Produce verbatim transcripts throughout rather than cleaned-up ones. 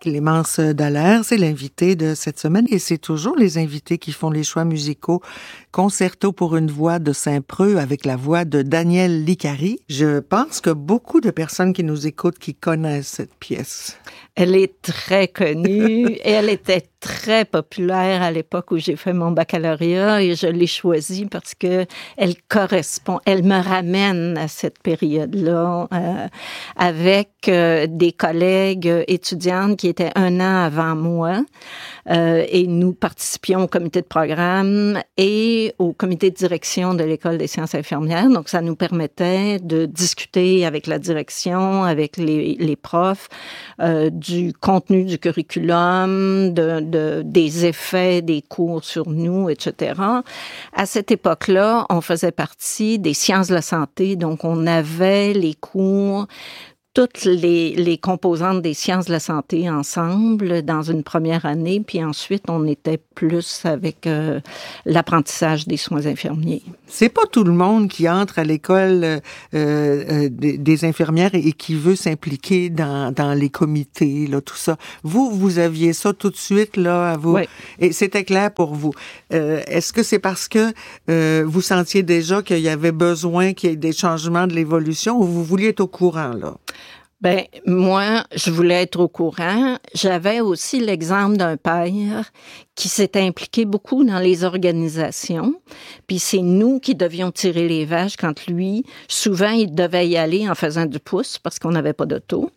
Clémence Dallaire, c'est l'invité de cette semaine et c'est toujours les invités qui font les choix musicaux. Concerto pour une voix de Saint-Preux avec la voix de Daniel Licari. Je pense que beaucoup de personnes qui nous écoutent qui connaissent cette pièce. Elle est très connue et elle était très populaire à l'époque où j'ai fait mon baccalauréat et je l'ai choisie parce que elle correspond, elle me ramène à cette période-là euh, avec euh, des collègues étudiantes qui étaient un an avant moi euh, et nous participions au comité de programme et au comité de direction de l'École des sciences infirmières. Donc, ça nous permettait de discuter avec la direction, avec les, les profs, euh, du contenu du curriculum, de, de, des effets des cours sur nous, et cetera. À cette époque-là, on faisait partie des sciences de la santé, donc on avait les cours, toutes les, les composantes des sciences de la santé ensemble dans une première année, puis ensuite, on était plus avec euh, l'apprentissage des soins infirmiers. C'est pas tout le monde qui entre à l'école euh, euh, des, des infirmières et, et qui veut s'impliquer dans, dans les comités, là, tout ça. Vous, vous aviez ça tout de suite, là, à vous. Oui. Et c'était clair pour vous. Euh, est-ce que c'est parce que euh, vous sentiez déjà qu'il y avait besoin qu'il y ait des changements de l'évolution ou vous vouliez être au courant, là? Ben, moi, je voulais être au courant. J'avais aussi l'exemple d'un père qui s'était impliqué beaucoup dans les organisations. Puis c'est nous qui devions tirer les vaches quand lui, souvent, il devait y aller en faisant du pouce parce qu'on n'avait pas d'auto.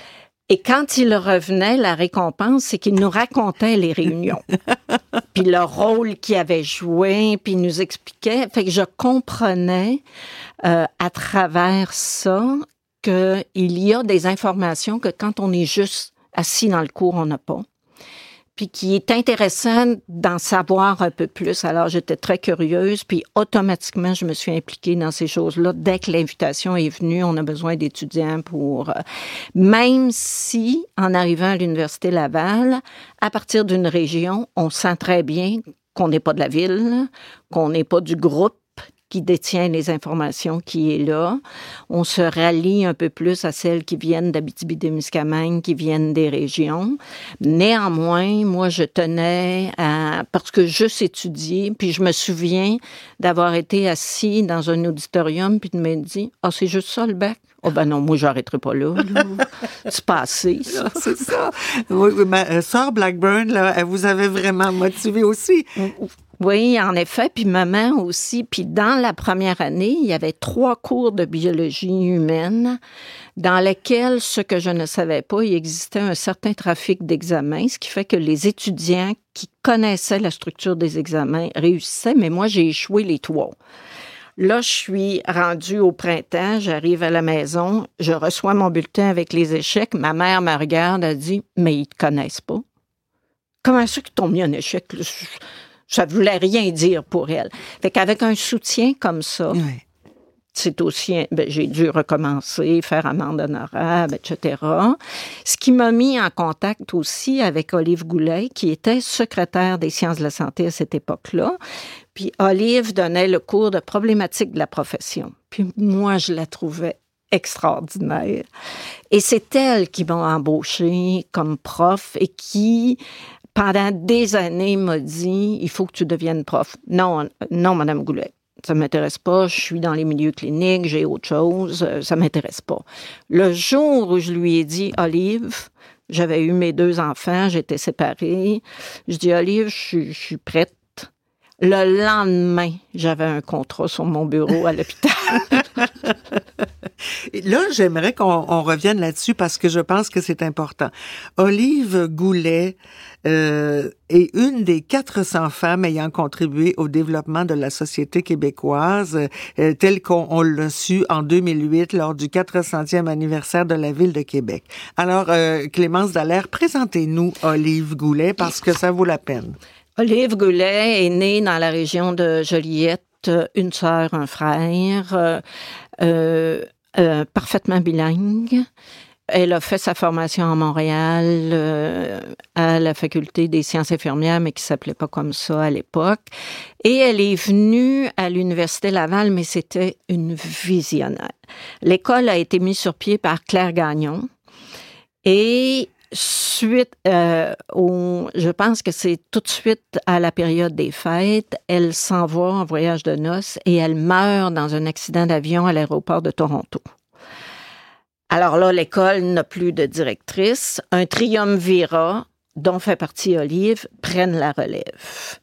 Et quand il revenait, la récompense, c'est qu'il nous racontait les réunions. Puis le rôle qu'il avait joué, puis il nous expliquait. Fait que je comprenais euh, à travers ça qu'il y a des informations que quand on est juste assis dans le cours, on n'a pas. Puis qui est intéressant d'en savoir un peu plus. Alors, j'étais très curieuse, puis automatiquement, je me suis impliquée dans ces choses-là. Dès que l'invitation est venue, on a besoin d'étudiants pour... Euh, même si, en arrivant à l'Université Laval, à partir d'une région, on sent très bien qu'on n'est pas de la ville, qu'on n'est pas du groupe qui détient les informations qui est là. On se rallie un peu plus à celles qui viennent d'Abitibi-Témiscamingue, qui viennent des régions. Néanmoins, moi, je tenais à... Parce que juste étudier, puis je me souviens d'avoir été assis dans un auditorium puis de me dire « Ah, c'est juste ça, le bac? » Oh ben non, moi, j'arrêterai pas là. là. C'est passé, ça. C'est ça. Oui, oui, ma euh, sœur Blackburn, là, elle vous avait vraiment motivé aussi. Oui, en effet, puis maman aussi. Puis dans la première année, il y avait trois cours de biologie humaine dans lesquels, ce que je ne savais pas, il existait un certain trafic d'examens, ce qui fait que les étudiants qui connaissaient la structure des examens réussissaient, mais moi, j'ai échoué les trois. Là, je suis rendue au printemps, j'arrive à la maison, je reçois mon bulletin avec les échecs. Ma mère me regarde, elle dit « Mais ils te connaissent pas. » Comment ça qu'ils t'ont mis un échec? Ça ne voulait rien dire pour elle. Fait qu'avec un soutien comme ça, oui. C'est aussi... Ben, j'ai dû recommencer, faire amende honorable, et cetera. Ce qui m'a mis en contact aussi avec Olive Goulet, qui était secrétaire des sciences de la santé à cette époque-là. Puis Olive donnait le cours de problématiques de la profession. Puis moi, je la trouvais extraordinaire. Et c'est elle qui m'a embauchée comme prof et qui... pendant des années, m'a dit « Il faut que tu deviennes prof. » Non, non, Madame Goulet, ça ne m'intéresse pas. Je suis dans les milieux cliniques, j'ai autre chose. Ça ne m'intéresse pas. Le jour où je lui ai dit « Olive, j'avais eu mes deux enfants, j'étais séparée. Je dis « Olive, je, je suis prête. » Le lendemain, j'avais un contrat sur mon bureau à l'hôpital. Là, j'aimerais qu'on on revienne là-dessus parce que je pense que c'est important. Olive Goulet euh, est une des quatre cents femmes ayant contribué au développement de la société québécoise, euh, telle qu'on on l'a su en deux mille huit lors du quatre centième anniversaire de la Ville de Québec. Alors, euh, Clémence Dallaire, présentez-nous Olive Goulet parce que ça vaut la peine. Olive Goulet est née dans la région de Joliette, une sœur, un frère, euh, euh, euh, parfaitement bilingue. Elle a fait sa formation à Montréal euh, à la faculté des sciences infirmières, mais qui s'appelait pas comme ça à l'époque. Et elle est venue à l'Université Laval, mais c'était une visionnaire. L'école a été mise sur pied par Claire Gagnon. Et suite, euh, au, je pense que c'est tout de suite à la période des fêtes, elle s'en va en voyage de noces et elle meurt dans un accident d'avion à l'aéroport de Toronto. Alors là, l'école n'a plus de directrice. Un triumvirat, dont fait partie Olive, prennent la relève.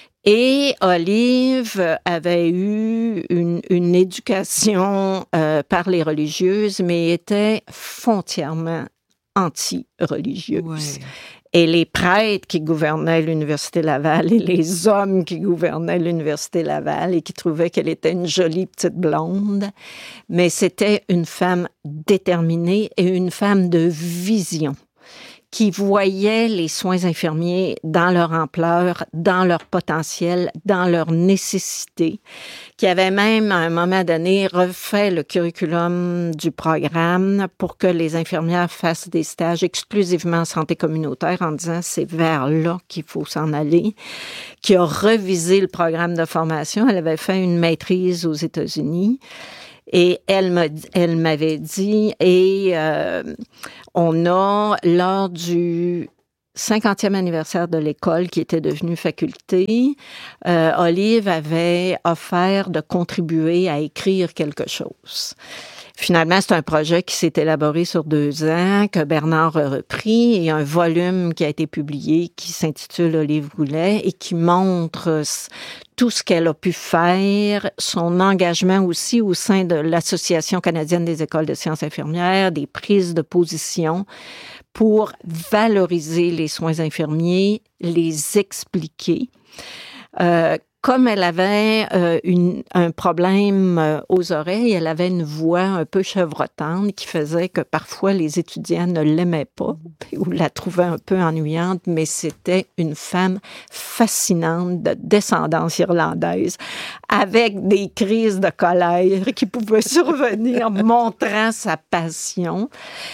Et Olive avait eu une, une éducation euh, par les religieuses, mais était foncièrement anti-religieuse. Ouais. Et les prêtres qui gouvernaient l'Université Laval et les hommes qui gouvernaient l'Université Laval et qui trouvaient qu'elle était une jolie petite blonde, mais c'était une femme déterminée et une femme de vision, qui voyaient les soins infirmiers dans leur ampleur, dans leur potentiel, dans leur nécessité, qui avait même, à un moment donné, refait le curriculum du programme pour que les infirmières fassent des stages exclusivement en santé communautaire en disant c'est vers là qu'il faut s'en aller, qui a revisé le programme de formation. Elle avait fait une maîtrise aux États-Unis. Et elle, m'a, elle m'avait dit, et euh, on a, lors du cinquantième anniversaire de l'école qui était devenue faculté, euh, Olive avait offert de contribuer à écrire quelque chose. Finalement, c'est un projet qui s'est élaboré sur deux ans, que Bernard a repris, et un volume qui a été publié qui s'intitule Olive Goulet et qui montre tout ce qu'elle a pu faire, son engagement aussi au sein de l'Association canadienne des écoles de sciences infirmières, des prises de position pour valoriser les soins infirmiers, les expliquer. Euh, Comme elle avait euh, une, un problème euh, aux oreilles, elle avait une voix un peu chevrotante qui faisait que parfois les étudiants ne l'aimaient pas ou la trouvaient un peu ennuyante, mais c'était une femme fascinante de descendance irlandaise avec des crises de colère qui pouvaient survenir montrant sa passion.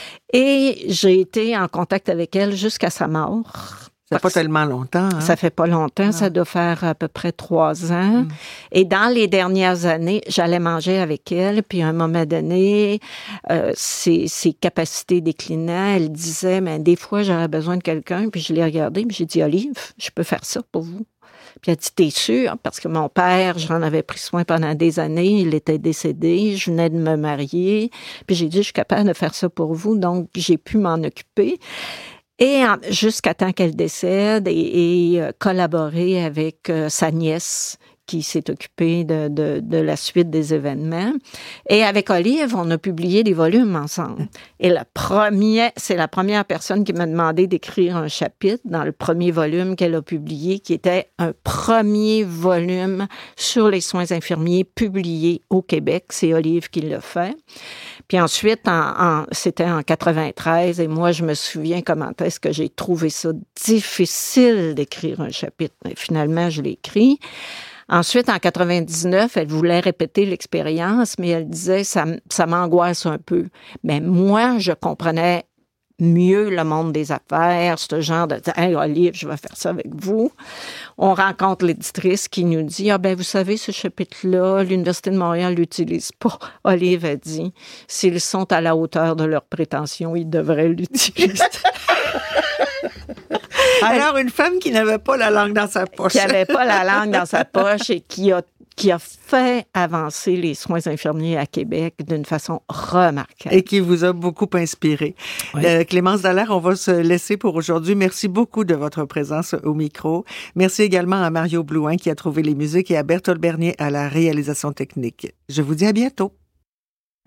Et j'ai été en contact avec elle jusqu'à sa mort. Ça fait pas tellement longtemps. Hein? Ça fait pas longtemps. Non. Ça doit faire à peu près trois ans. Mm. Et dans les dernières années, j'allais manger avec elle. Puis à un moment donné, euh, ses, ses capacités déclinaient. Elle disait, mais des fois, j'aurais besoin de quelqu'un. Puis je l'ai regardée. Puis j'ai dit, Olive, je peux faire ça pour vous. Puis elle a dit, t'es sûre? Parce que mon père, j'en avais pris soin pendant des années. Il était décédé. Je venais de me marier. Puis j'ai dit, je suis capable de faire ça pour vous. Donc, j'ai pu m'en occuper. Et jusqu'à temps qu'elle décède et, et collaborer avec euh, sa nièce qui s'est occupée de, de, de la suite des événements. Et avec Olive, on a publié des volumes ensemble. Et la première, c'est la première personne qui m'a demandé d'écrire un chapitre dans le premier volume qu'elle a publié, qui était un premier volume sur les soins infirmiers publié au Québec. C'est Olive qui l'a fait. Puis ensuite, en, en, c'était en quatre-vingt-treize, et moi, je me souviens comment est-ce que j'ai trouvé ça difficile d'écrire un chapitre. Mais finalement, je l'ai écrit. Ensuite, en quatre-vingt-dix-neuf, elle voulait répéter l'expérience, mais elle disait, ça, ça m'angoisse un peu. Mais moi, je comprenais mieux le monde des affaires, ce genre de « Hey, Olive, je vais faire ça avec vous ». On rencontre l'éditrice qui nous dit « Ah ben vous savez, ce chapitre-là, l'Université de Montréal l'utilise pas ». Olive a dit « S'ils sont à la hauteur de leurs prétentions, ils devraient l'utiliser ». Alors, une femme qui n'avait pas la langue dans sa poche. Qui n'avait pas la langue dans sa poche et qui a qui a fait avancer les soins infirmiers à Québec d'une façon remarquable. Et qui vous a beaucoup inspiré. Oui. Euh, Clémence Dallaire, on va se laisser pour aujourd'hui. Merci beaucoup de votre présence au micro. Merci également à Mario Blouin qui a trouvé les musiques et à Berthold Bernier à la réalisation technique. Je vous dis à bientôt.